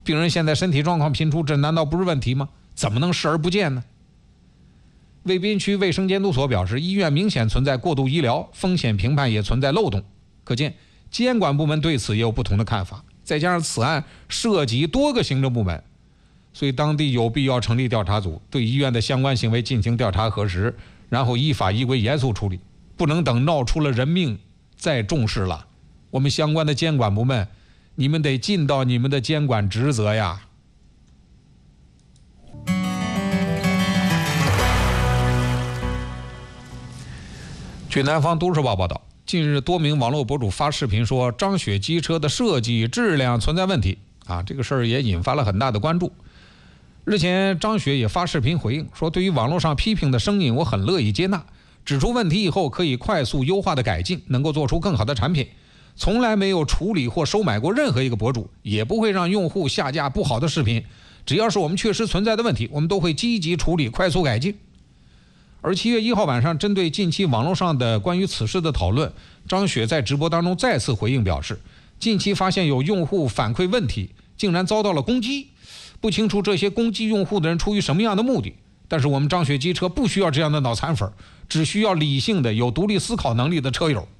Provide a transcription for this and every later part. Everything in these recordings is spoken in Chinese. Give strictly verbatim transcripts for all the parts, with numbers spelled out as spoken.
病人现在身体状况频出，这难道不是问题吗？怎么能视而不见呢？渭滨区卫生监督所表示，医院明显存在过度医疗，风险评判也存在漏洞。可见监管部门对此也有不同的看法。再加上此案涉及多个行政部门，所以当地有必要成立调查组，对医院的相关行为进行调查核实，然后依法依规严肃处理，不能等闹出了人命再重视了。我们相关的监管部门，你们得尽到你们的监管职责呀。据南方都市报报道，近日多名网络博主发视频说张雪机车的设计质量存在问题啊，这个事儿也引发了很大的关注。日前张雪也发视频回应说，对于网络上批评的声音我很乐意接纳，指出问题以后可以快速优化的改进，能够做出更好的产品，从来没有处理或收买过任何一个博主，也不会让用户下架不好的视频，只要是我们确实存在的问题，我们都会积极处理，快速改进。而七月一号晚上，针对近期网络上的关于此事的讨论，张雪在直播当中再次回应表示，近期发现有用户反馈问题，竟然遭到了攻击，不清楚这些攻击用户的人出于什么样的目的，但是我们张雪机车不需要这样的脑残粉，只需要理性的有独立思考能力的车友。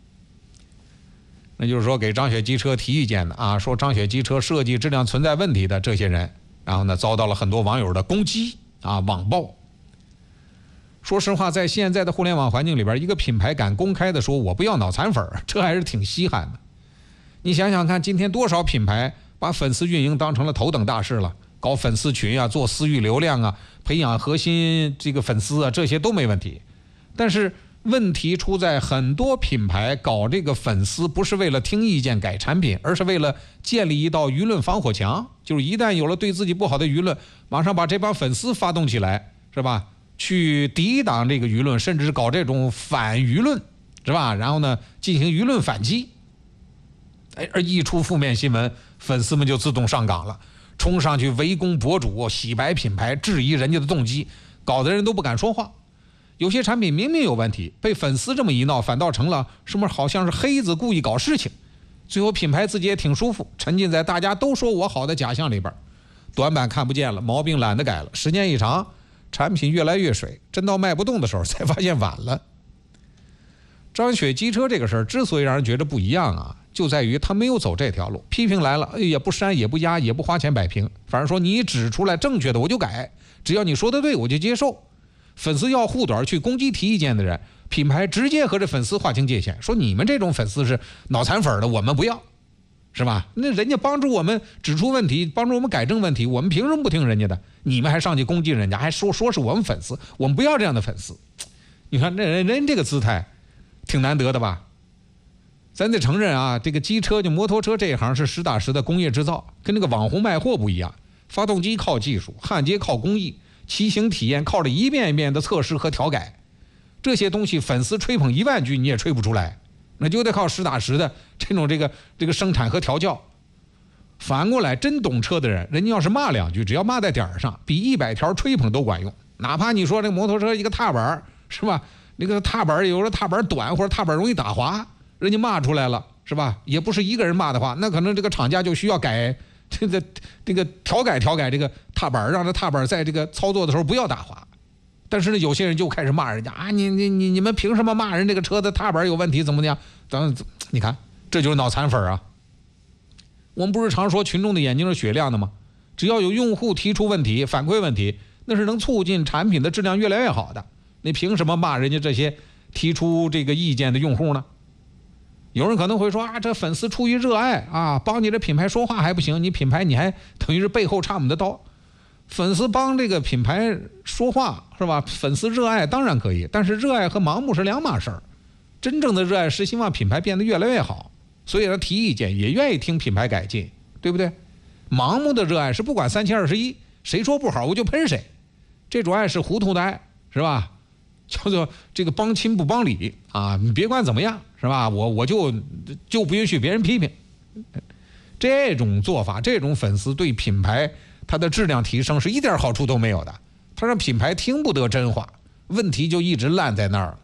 那就是说给张雪机车提意见的啊，说张雪机车设计质量存在问题的这些人，然后呢遭到了很多网友的攻击啊网暴。说实话，在现在的互联网环境里边，一个品牌敢公开的说我不要脑残粉，这还是挺稀罕的。你想想看，今天多少品牌把粉丝运营当成了头等大事了，搞粉丝群啊，做私域流量啊，培养核心这个粉丝啊，这些都没问题。但是问题出在很多品牌搞这个粉丝不是为了听意见改产品，而是为了建立一道舆论防火墙，就是一旦有了对自己不好的舆论，马上把这帮粉丝发动起来，是吧？去抵挡这个舆论，甚至是搞这种反舆论，是吧？然后呢，进行舆论反击。哎，而一出负面新闻，粉丝们就自动上岗了，冲上去围攻博主，洗白品牌，质疑人家的动机，搞得人都不敢说话。有些产品明明有问题，被粉丝这么一闹，反倒成了什么好像是黑子故意搞事情。最后品牌自己也挺舒服，沉浸在大家都说我好的假象里边，短板看不见了，毛病懒得改了，时间一长，产品越来越水，真到卖不动的时候才发现晚了。张雪机车这个事儿之所以让人觉得不一样啊，就在于他没有走这条路，批评来了也不删也不压也不花钱摆平，反而说你指出来正确的我就改，只要你说的对我就接受。粉丝要护短去攻击提意见的人，品牌直接和这粉丝划清界限，说你们这种粉丝是脑残粉的我们不要，是吧？那人家帮助我们指出问题，帮助我们改正问题，我们凭什么不听人家的？你们还上去攻击人家，还说说是我们粉丝，我们不要这样的粉丝。你看这人人这个姿态挺难得的吧？咱得承认啊，这个机车就摩托车这一行是实打实的工业制造，跟那个网红卖货不一样。发动机靠技术，焊接靠工艺，骑行体验靠着一遍一遍的测试和调改，这些东西粉丝吹捧一万句你也吹不出来，那就得靠实打实的这种这个这个生产和调教。反过来，真懂车的人，人家要是骂两句，只要骂在点上，比一百条吹捧都管用。哪怕你说这摩托车一个踏板是吧，那个踏板有的踏板短或者踏板容易打滑，人家骂出来了是吧？也不是一个人骂的话，那可能这个厂家就需要改这个这个调改调改这个踏板，让这踏板在这个操作的时候不要打滑。但是呢，有些人就开始骂人家啊，你你你你们凭什么骂人这个车的踏板有问题怎么样？咱你看，这就是脑残粉啊！我们不是常说群众的眼睛是雪亮的吗？只要有用户提出问题、反馈问题，那是能促进产品的质量越来越好的。你凭什么骂人家这些提出这个意见的用户呢？有人可能会说啊，这粉丝出于热爱啊，帮你这品牌说话还不行，你品牌你还等于是背后插我们的刀。粉丝帮这个品牌说话是吧？粉丝热爱当然可以，但是热爱和盲目是两码事儿。真正的热爱是希望品牌变得越来越好，所以他提意见也愿意听品牌改进，对不对？盲目的热爱是不管三七二十一，谁说不好我就喷谁，这种爱是糊涂的爱，是吧？叫做这个帮亲不帮理啊！你别管怎么样，是吧？我我就就不允许别人批评。这种做法，这种粉丝对品牌它的质量提升是一点好处都没有的，它让品牌听不得真话，问题就一直烂在那儿。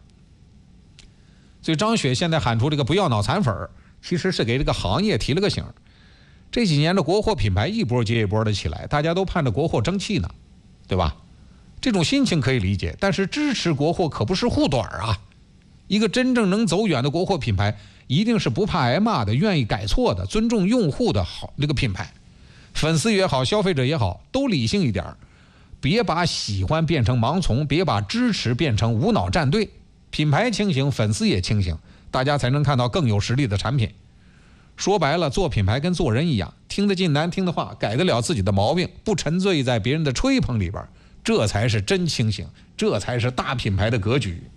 所以张雪现在喊出这个不要脑残粉，其实是给这个行业提了个醒。 这几年的国货品牌一波接一波的起来，大家都盼着国货争气呢，对吧？这种心情可以理解，但是支持国货可不是护短啊。一个真正能走远的国货品牌，一定是不怕挨骂的，愿意改错的，尊重用户的好那个品牌。粉丝也好，消费者也好，都理性一点，别把喜欢变成盲从，别把支持变成无脑站队。品牌清醒，粉丝也清醒，大家才能看到更有实力的产品。说白了，做品牌跟做人一样，听得进难听的话，改得了自己的毛病，不沉醉在别人的吹捧里边，这才是真清醒，这才是大品牌的格局。